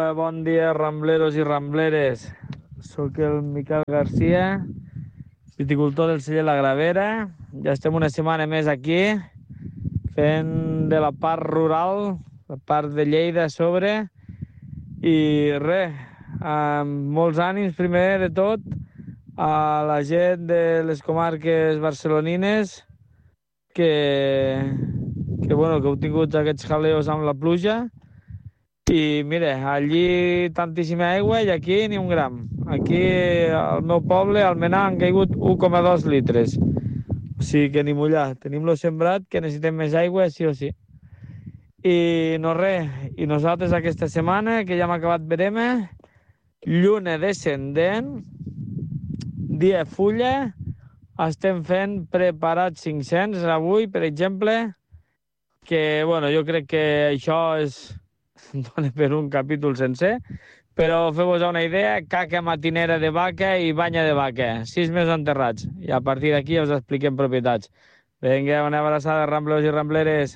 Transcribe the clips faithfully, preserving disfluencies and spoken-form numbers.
bon dia, rambleros i rambleres. Soc el Miquel Garcia, viticultor del celler La Gravera. Ja estem una setmana més aquí, fent de la part rural, la part de Lleida a sobre. I res, amb molts ànims, primer de tot, a la gent de les comarques barcelonines que, que, bueno, que heu tingut aquests jaleos amb la pluja. I mira, allí tantíssima aigua i aquí ni un gram. Aquí al meu poble, al Menar, han caigut u coma dos litres. O sigui que ni mullar. Tenim-lo sembrat, que necessitem més aigua, sí o sí. I no res, i nosaltres aquesta setmana, que ja hem acabat verema, lluna descendent, dia fulla, estem fent preparat cinc-cents avui, per exemple, que, bueno, jo crec que això és... dona per un capítol sencer, però feu-vos una idea, caca matinera de vaca i banya de vaca, sis mesos enterrats, i a partir d'aquí us expliquem propietats. Vinga, una abraçada, rambleros i rambleres.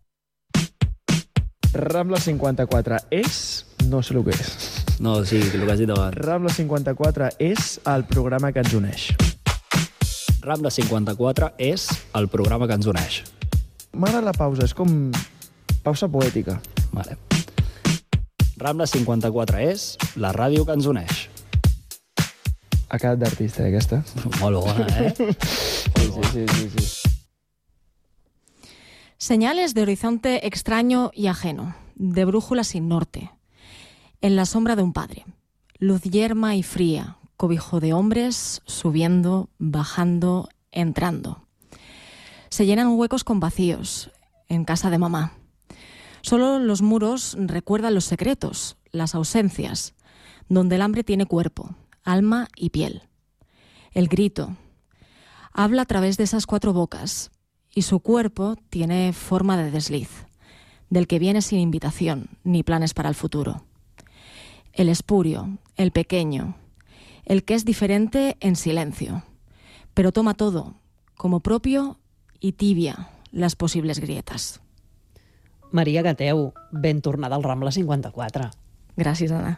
Rambla cinquanta-quatre és... no sé el que és. No, sí, el que has dit abans. Rambla cinquanta-quatre és el programa que ens uneix. Rambla cinquanta-quatre és el programa que ens uneix. M'agrada la pausa, és com pausa poètica. Vale. Rambla cinquanta-quatre és la ràdio que ens uneix. Ha quedat d'artista, eh, aquesta? Molt bona, eh? Sí, sí, sí, sí, sí. Señales de horizonte extraño y ajeno, de brújula sin norte. En la sombra de un padre, luz yerma y fría, cobijo de hombres, subiendo, bajando, entrando. Se llenan huecos con vacíos, en casa de mamá. Solo los muros recuerdan los secretos, las ausencias, donde el hambre tiene cuerpo, alma y piel. El grito habla a través de esas cuatro bocas y su cuerpo tiene forma de desliz, del que viene sin invitación ni planes para el futuro. El espurio, el pequeño, el que es diferente en silencio, pero toma todo como propio y tibia las posibles grietas. Maria Gateu, ben tornada al Rambla cinquanta-quatre. Gràcies, Anna.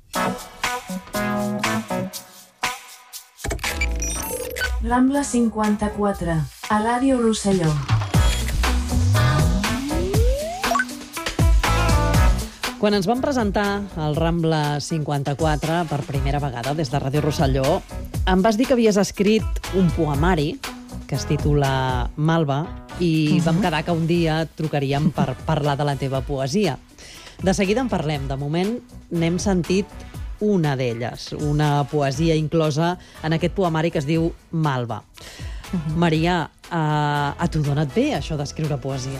Rambla cinquanta-quatre, a Ràdio Rosselló. Quan ens vam presentar al Rambla cinquanta-quatre per primera vegada des de Ràdio Rosselló, em vas dir que havies escrit un poemari que es titula Malva, i uh-huh. vam quedar que un dia et trucaríem per parlar de la teva poesia. De seguida en parlem. De moment n'hem sentit una d'elles, una poesia inclosa en aquest poemari que es diu Malva. Uh-huh. Maria, uh, a tu dona't bé això d'escriure poesia?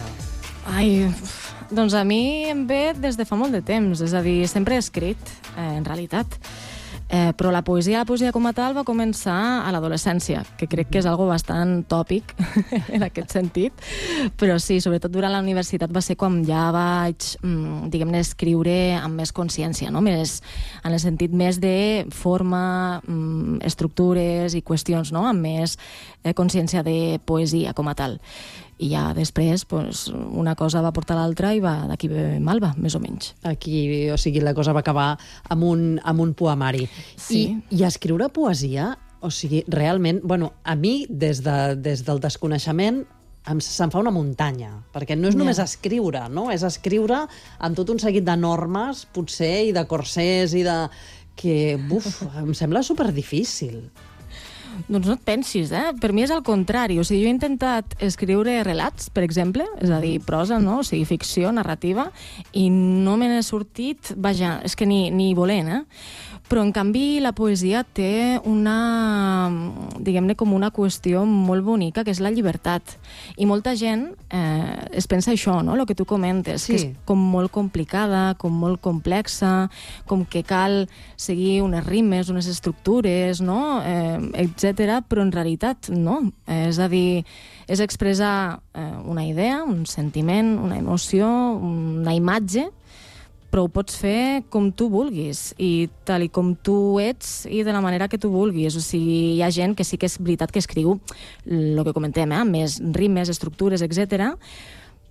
Ai, doncs a mi em ve des de fa molt de temps, és a dir, sempre he escrit, eh, en realitat. Eh, però la poesia, la poesia com a tal va començar a l'adolescència, que crec que és algo bastant tòpic en aquest sentit, però sí, sobretot durant la universitat va ser quan ja vaig, mm, diguem-ne, escriure amb més consciència, no? Més, en el sentit més de forma, mm, estructures i qüestions, no? Amb més eh, consciència de poesia com a tal. I ja després pues, una cosa va portar l'altra i va d'aquí ve Malva, més o menys. Aquí, o sigui, la cosa va acabar amb un, amb un poemari. Sí. I, I escriure poesia, o sigui, realment, bueno, a mi, des, de, des del desconeixement, em, se'm fa una muntanya, perquè no és només yeah. escriure, no? És escriure amb tot un seguit de normes, potser, i de corsers, i de... que, buf, em sembla superdifícil. Doncs no et pensis, eh? Per mi és al contrari. O sigui, jo he intentat escriure relats, per exemple, és a dir, prosa, no? O sigui, ficció, narrativa, i no me n'he sortit, vaja, és que ni, ni volent, eh? Però, en canvi, la poesia té una, diguem-ne, com una qüestió molt bonica, que és la llibertat. I molta gent eh, es pensa això, no?, el que tu comentes, sí. Que és com molt complicada, com molt complexa, com que cal seguir unes rimes, unes estructures, no?, eh, etcètera, però en realitat no. Eh, és a dir, és expressar eh, una idea, un sentiment, una emoció, una imatge, però ho pots fer com tu vulguis i tal i com tu ets i de la manera que tu vulguis. O sigui, hi ha gent que sí que és veritat que escriu el que comentem, eh? Més rimes, estructures, etcètera,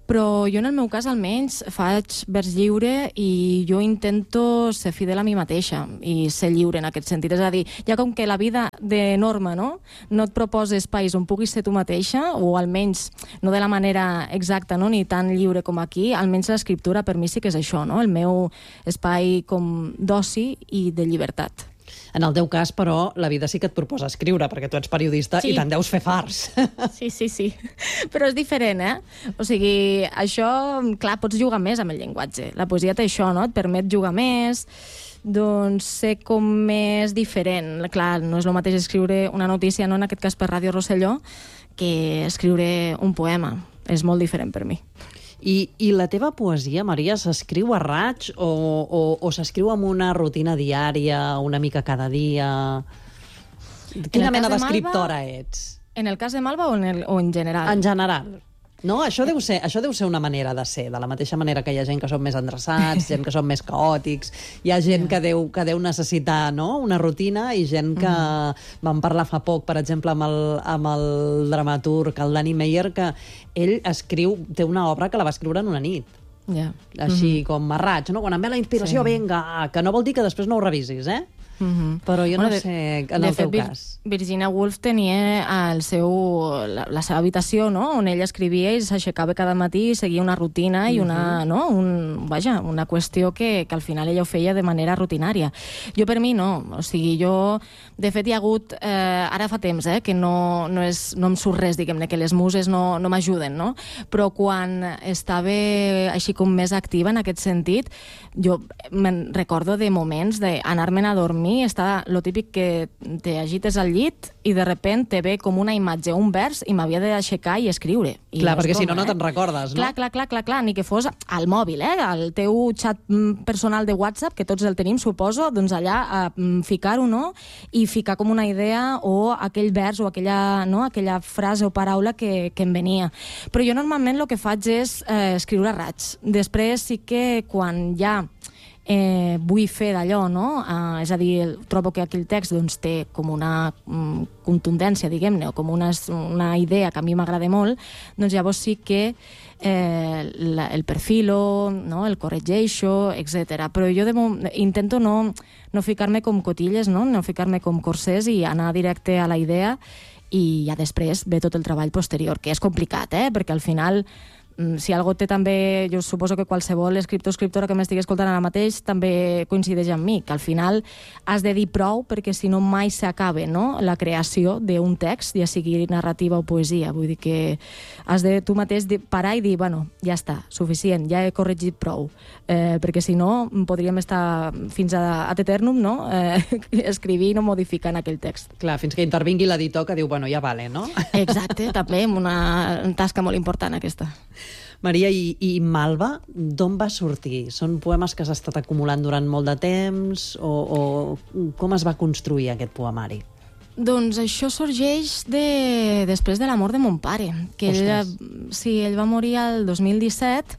Però jo, en el meu cas, almenys, faig vers lliure i jo intento ser fidel a mi mateixa i ser lliure en aquest sentit. És a dir, ja com que la vida de norma, no? No et proposa espais on puguis ser tu mateixa, o almenys no de la manera exacta, no? Ni tan lliure com aquí, almenys l'escriptura per mi sí que és això, no? El meu espai com d'oci i de llibertat. En el teu cas, però, la vida sí que et proposa escriure, perquè tu ets periodista Sí. i te'n deus fer farts. Sí, sí, sí. Però és diferent, eh? O sigui, això, clar, pots jugar més amb el llenguatge. La poesia té això, no? Et permet jugar més, doncs ser com més diferent. Clar, no és el mateix escriure una notícia, no en aquest cas per Ràdio Rosselló, que escriure un poema. És molt diferent per mi. I, I la teva poesia, Maria, s'escriu a raig o, o, o s'escriu amb una rutina diària, una mica cada dia? Quina mena d'escriptora ets? En el cas de Malva o en, el, o en general? En general. No, això deu ser, això deu ser una manera de ser, de la mateixa manera que hi ha gent que són més endreçats, gent que són més caòtics, hi ha gent que deu, que deu necessitar, no?, una rutina, i gent que... Mm. Vam parlar fa poc, per exemple, amb el, amb el dramaturg, el Dani Meyer, que ell escriu, té una obra que la va escriure en una nit. Yeah. Així mm-hmm. com a raig, no? Quan em ve la inspiració, sí. Vinga, que no vol dir que després no ho revisis, eh? Mm-hmm. Però jo bueno, no de, sé, en el teu fet, cas. Virginia Woolf tenia el seu, la, la seva habitació, no?, on ella escrivia i s'aixecava cada matí i seguia una rutina mm-hmm. i una, no? Un, vaja, una qüestió que, que al final ella ho feia de manera rutinària. Jo, per mi, no. O sigui, jo... De fet, hi ha hagut... Eh, ara fa temps, eh, que no, no, és, no em surt res, diguem-ne, que les muses no, no m'ajuden, no? Però quan estava així com més activa en aquest sentit, jo me'n recordo de moments d'anar-me'n a dormir. Estava lo típic que te agites al llit i de repente te ve com una imatge, un vers, i m'havia d'aixecar i escriure. I clar, no perquè com, si no, no eh? te'n recordes, no? Clar, clar, clar, clar, clar, ni que fos al mòbil, eh? Al teu xat personal de WhatsApp, que tots el tenim, suposo, doncs allà a ficar-ho, no? I ficar com una idea o aquell vers o aquella, no? aquella frase o paraula que, que em venia. Però jo normalment el que faig és eh, escriure a raig. Després sí que quan ja eh, vull fer d'allò, no? Eh, és a dir, trobo que aquell text doncs, té com una mm, contundència, diguem-ne, o com una, una idea que a mi m'agrada molt, doncs llavors sí que eh, la, el perfilo, no? El corregeixo, etcètera. Però jo de intento no, no ficar-me com cotilles, no? No ficar-me com corsers i anar directe a la idea, i ja després ve tot el treball posterior, que és complicat, eh? Perquè al final, si algú té també, jo suposo que qualsevol escriptor o escriptora que m'estigui escoltant ara mateix també coincideix amb mi, que al final has de dir prou, perquè si no mai s'acaba, no?, la creació d'un text, ja sigui narrativa o poesia. Vull dir que has de tu mateix parar i dir, bueno, ja està, suficient, ja he corregit prou, eh, perquè si no podríem estar fins a ad eternum, no?, eh, escrivint o modificant aquell text. Clar, fins que intervingui l'editor que diu, bueno, ja vale, no? Exacte, també una tasca molt important aquesta. Maria, i, i Malva, d'on va sortir? Són poemes que has estat acumulant durant molt de temps o, o com es va construir aquest poemari? Doncs això sorgeix de, després de la mort de mon pare, que ell, sí, ell va morir el dos mil disset,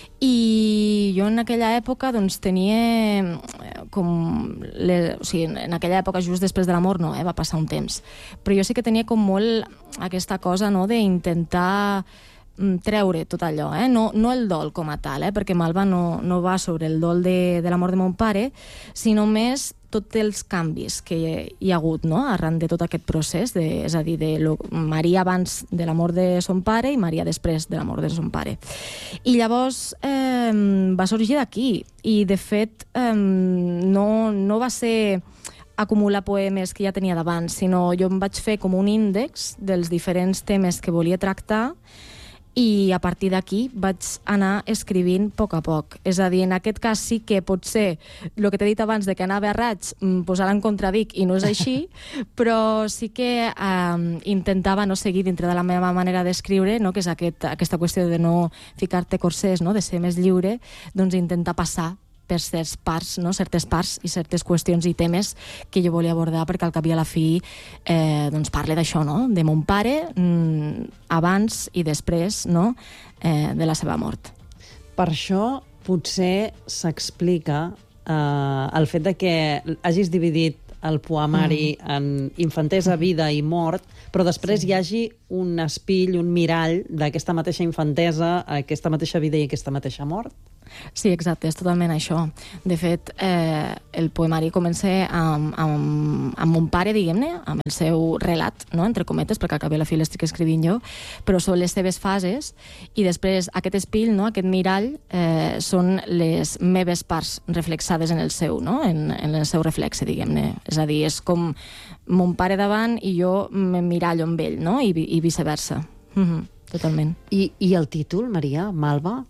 i jo en aquella època doncs, tenia com... Les, o sigui, en aquella època, just després de la mort, no, eh, va passar un temps. Però jo sí que tenia com molt aquesta cosa, no?, d'intentar treure tot allò, eh? no, no el dol com a tal, eh? Perquè Malva no, no va sobre el dol de, de la mort de mon pare, sinó més tots els canvis que hi ha hagut, no?, arran de tot aquest procés, de, és a dir, de lo, Maria abans de la mort de son pare i Maria després de la mort de son pare. I llavors eh, va sorgir d'aquí, i de fet eh, no, no va ser acumular poemes que ja tenia d'abans, sinó jo em vaig fer com un índex dels diferents temes que volia tractar, i a partir d'aquí vaig anar escrivint a poc a poc. És a dir, en aquest cas sí que potser el que t'he dit abans de que anava a raig, pues ara en contradic i no és així, però sí que eh, intentava no seguir dintre de la meva manera d'escriure, no? Que és aquest, aquesta qüestió de no ficar-te corsers, no? De ser més lliure, doncs intentar passar per certes parts, no? certes parts i certes qüestions i temes que jo volia abordar, perquè al cap i a la fi eh, doncs parle d'això, no? De mon pare mmm, abans i després, no? eh, de la seva mort. Per això potser s'explica eh, el fet de que hagis dividit el poemari mm. en infantesa, vida i mort, però després sí. hi hagi un espill, un mirall d'aquesta mateixa infantesa, aquesta mateixa vida i aquesta mateixa mort? Sí, exacte, és totalment això. De fet, eh, el poemari comença amb, amb, amb mon pare, diguem-ne, amb el seu relat, no? Entre cometes, perquè al cap i a la fi l'estic escrivint jo, però són les seves fases, i després aquest espill, no? Aquest mirall, eh, són les meves parts reflexades en el seu, no? en, en el seu reflexe, diguem-ne. És a dir, és com mon pare davant i jo m'emmirallo amb ell, no? I, i viceversa. Mm-hmm, totalment. I, I el títol, Maria, Malva?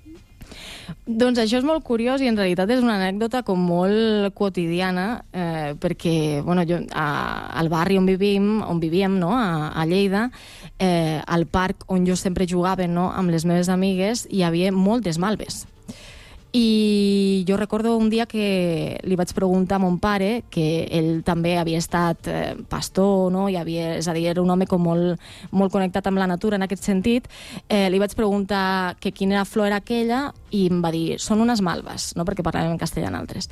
Doncs això és molt curiós i en realitat és una anècdota com molt quotidiana, eh, perquè bueno, jo, a, al barri on vivim, on vivíem, no? a, a Lleida, eh, al parc on jo sempre jugava, no? amb les meves amigues, hi havia moltes malves. I jo recordo un dia que li vaig preguntar a mon pare, que ell també havia estat eh, pastor, no? I havia, és a dir, era un home com molt, molt connectat amb la natura en aquest sentit, eh, li vaig preguntar que quina flor era aquella i em va dir, són unes malves, no? Perquè parlàvem en castellà en altres.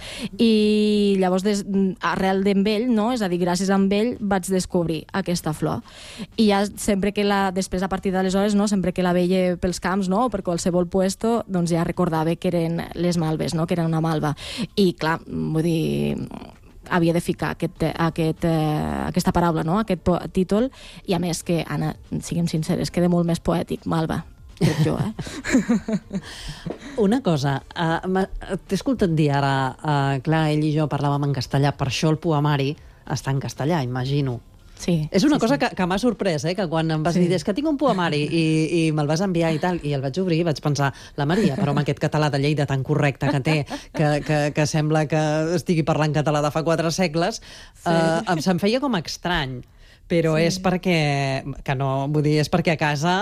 I llavors, des, arrel d'en ell, no? És a dir, gràcies a ell vaig descobrir aquesta flor. I ja sempre que la, després a partir d'aleshores, no? Sempre que la veia pels camps, no? O per qualsevol puesto, doncs ja recordava que eren les malves, no? Que era una malva. I clar, vull dir, havia de ficar aquest, aquest, eh, aquesta paraula, no? Aquest títol, i a més que, Anna, siguem sinceres, queda molt més poètic, malva, crec jo, eh? Una cosa, uh, t'he escoltat dir ara, uh, clar, ell i jo parlàvem en castellà, per això el poemari està en castellà, imagino. Sí, és una sí, cosa sí. que, que m'ha sorprès, eh? Que quan em vas sí. dir, és que tinc un poemari i, i me'l vas enviar i tal, i el vaig obrir i vaig pensar, la Maria, però amb aquest català de Lleida tan correcte que té, que, que, que sembla que estigui parlant català de fa quatre segles, sí. eh, se'm feia com estrany. Però sí. és perquè, que no, vull dir, és perquè a casa,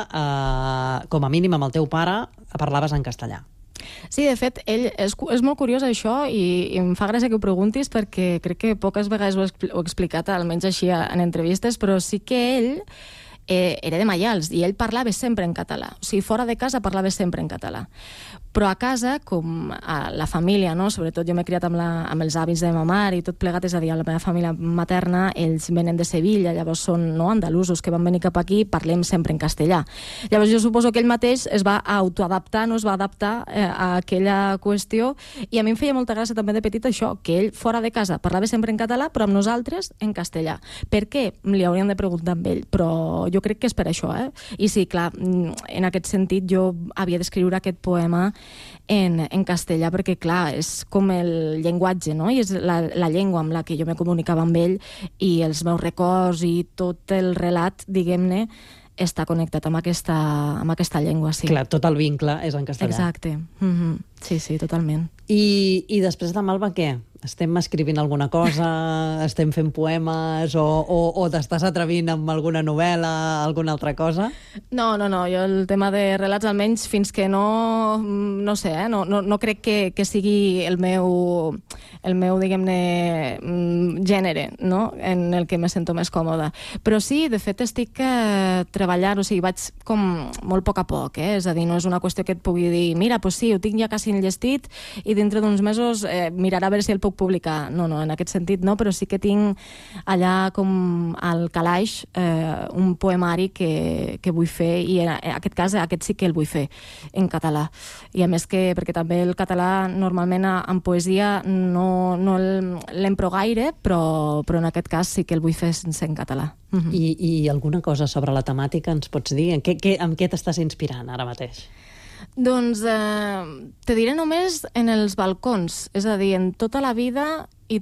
eh, com a mínim amb el teu pare, parlaves en castellà. Sí, de fet, ell és, és molt curiós això i, i em fa gràcia que ho preguntis perquè crec que poques vegades ho he, expl ho he explicat, almenys així en entrevistes, però sí que ell eh, era de Maials i ell parlava sempre en català. O sigui, fora de casa parlava sempre en català. Però a casa, com a la família, no? Sobretot jo m'he criat amb, la, amb els avis de ma mare i tot plegat, és a dir, la meva família materna, ells venen de Sevilla, llavors són no, andalusos que van venir cap aquí, parlem sempre en castellà. Llavors jo suposo que ell mateix es va autoadaptar, no es va adaptar eh, a aquella qüestió, i a mi em feia molta gràcia també de petit això, que ell fora de casa parlava sempre en català, però amb nosaltres en castellà. Per què? Li hauríem de preguntar amb ell, però jo crec que és per això, eh? I sí, clar, en aquest sentit jo havia d'escriure aquest poema En, en castellà, perquè clar, és com el llenguatge, no? I és la, la llengua amb la que jo me comunicava amb ell, i els meus records i tot el relat, diguem-ne, està connectat amb aquesta, amb aquesta llengua, sí. Clar, tot el vincle és en castellà. Exacte. Mm-hmm. Sí, sí, totalment. I, i després de Malva, què? Estem escrivint alguna cosa? Estem fent poemes? O, o, o t'estàs atrevint amb alguna novel·la, alguna altra cosa? No, no, no. Jo el tema de relats, almenys fins que no... No sé, eh? No, no, no crec que, que sigui el meu, el meu diguem-ne, gènere, no? En el que me sento més còmoda. Però sí, de fet, estic eh, treballant, o sigui, vaig com molt a poc a poc, eh? És a dir, no és una qüestió que et pugui dir, mira, pues sí, ho tinc ja quasi enllestit i dintre d'uns mesos eh, mirarà a veure si el puc publicar. No, no, en aquest sentit no, però sí que tinc allà com al calaix eh, un poemari que, que vull fer, i en aquest cas, aquest sí que el vull fer en català. I a més que, perquè també el català normalment en poesia no, no l'empro gaire, però, però en aquest cas sí que el vull fer sense en català. Uh-huh. I, I alguna cosa sobre la temàtica ens pots dir? En què, què, amb què t'estàs inspirant ara mateix? Doncs eh, te diré només en els balcons, és a dir, en tota la vida i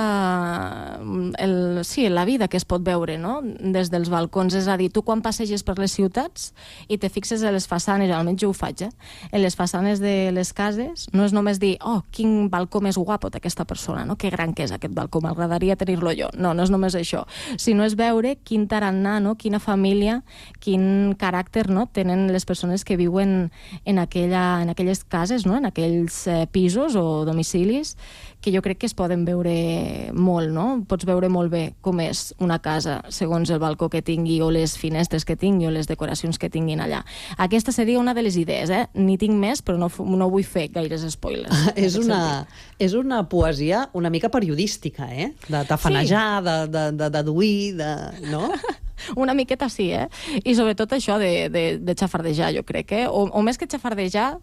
tota el, sí, la vida que es pot veure, no? Des dels balcons. És a dir, tu quan passeges per les ciutats i te fixes a les façanes, almenys jo ho faig, eh? En les façanes de les cases, no és només dir, oh, quin balcó més guapo té aquesta persona, no? Que gran que és aquest balcó, m'agradaria tenir-lo jo. No, no és només això, sinó és veure quin tarannà, no? Quina família, quin caràcter, no? Tenen les persones que viuen en, aquella, en aquelles cases, no? En aquells eh, pisos o domicilis, que jo crec que es poden veure veure molt, no? Pots veure molt bé com és una casa segons el balcó que tingui o les finestres que tingui o les decoracions que tinguin allà. Aquesta seria una de les idees, eh? N'hi tinc més, però no, no vull fer gaires spoilers. és, una, és una poesia una mica periodística, eh? De tafanejar, sí. de, de, de deduir, de... no? Una miqueta sí, eh? I sobretot això de, de, de xafardejar, jo crec, eh? O, o més que xafardejar,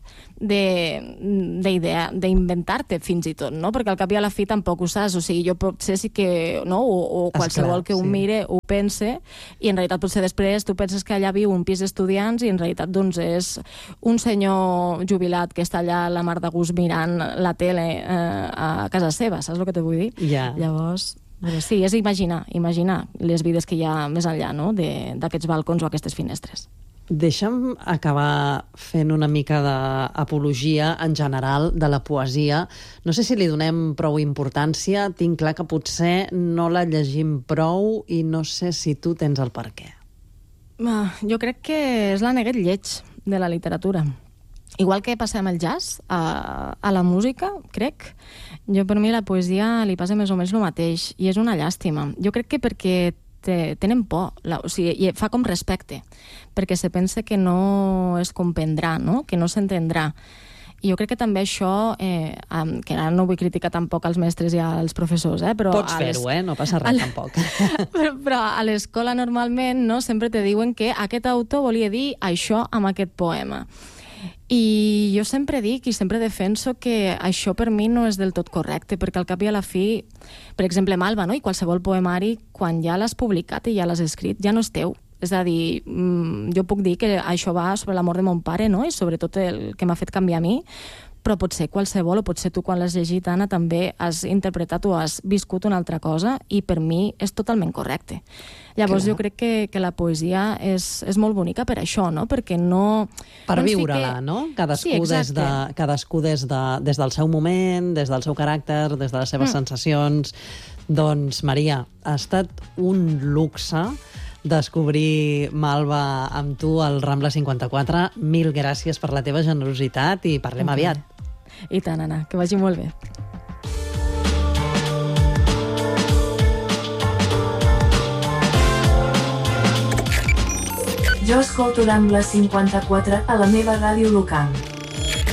d'inventar-te fins i tot, no? Perquè al cap i a la fi tampoc ho saps, o sigui, jo potser sí que, no? O, o qualsevol Esclar, que ho sí. mire ho pense, i en realitat potser després tu penses que allà viu un pis d'estudiants i en realitat doncs és un senyor jubilat que està allà a la mar de gust mirant la tele eh, a casa seva, saps el que te vull dir? Ja. Llavors... Però sí, és imaginar, imaginar les vides que hi ha més enllà, no?, d'aquests balcons o aquestes finestres. Deixa'm acabar fent una mica d'apologia en general de la poesia. No sé si li donem prou importància, tinc clar que potser no la llegim prou i no sé si tu tens el per què. Uh, jo crec que és l'aneguet lleig de la literatura. Igual que passa amb el jazz, a, a la música, crec, jo per mi la poesia li passa més o menys el mateix, i és una llàstima. Jo crec que perquè te, tenen por, la, o sigui, i fa com respecte, perquè se pensa que no es comprendrà, no? Que no s'entendrà. I jo crec que també això, eh, que ara no vull criticar tampoc als mestres i als professors, eh, però... Pots fer-ho, eh? No passa res, tampoc. però, però a l'escola normalment, no?, sempre te diuen que aquest autor volia dir això amb aquest poema. I jo sempre dic i sempre defenso que això per mi no és del tot correcte, perquè al cap i a la fi, per exemple, Malva, no?, i qualsevol poemari, quan ja l'has publicat i ja l'has escrit, ja no és teu. És a dir, jo puc dir que això va sobre l'amor de mon pare, no?, i sobretot el que m'ha fet canviar a mi, però potser qualsevol, o potser tu quan l'has llegit, Anna, també has interpretat o has viscut una altra cosa, i per mi és totalment correcte. Llavors jo crec que, que la poesia és, és molt bonica per això, no?, perquè no... Per no viure-la, que... no? Cadascú, sí, des, de, cadascú des, de, des del seu moment, des del seu caràcter, des de les seves mm. sensacions. Doncs, Maria, ha estat un luxe descobrir Malva amb tu al Rambla cinquanta-quatre. Mil gràcies per la teva generositat i parlem okay. aviat. I tant, Anna, que vagi molt bé. Jo escolto Rambla cinquanta-quatre a la meva ràdio local.